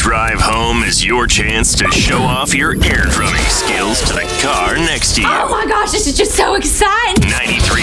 drive home is your chance to show off your air drumming skills to the car next to you. Oh my gosh, this is just so exciting. 93